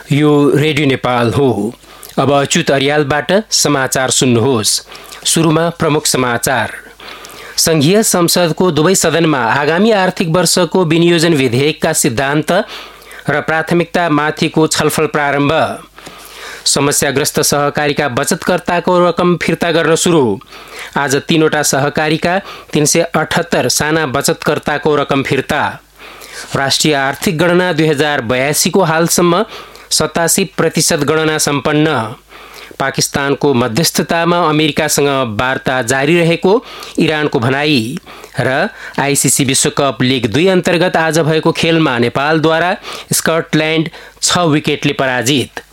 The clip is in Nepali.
यो रेडियो नेपाल हो। अब अच्युत अर्यालबाट समाचार सुन्नुहोस्। सुरुमा प्रमुख समाचार। संघीय संसदको दुवै सदनमा आगामी आर्थिक वर्षको विनियोजन विधेयकका सिद्धान्त र प्राथमिकतामाथिको छलफल प्रारम्भ। समस्याग्रस्त सहकारीका बचतकर्ताको रकम फिर्ता गर्न सुरु। आज 3वटा सहकारीका 378 साना बचतकर्ताको रकम फिर्ता। राष्ट्रिय आर्थिक गणना 2082 को हालसम्म 87% गणना सम्पन्न। पाकिस्तानको मध्यस्थतामा अमेरिकासँग वार्ता जारी रहेको इरानको भनाई। र आईसीसी विश्वकप लिग 2 अन्तर्गत आज भएको खेलमा नेपालद्वारा स्कटल्यान्ड 6 विकेटले पराजित।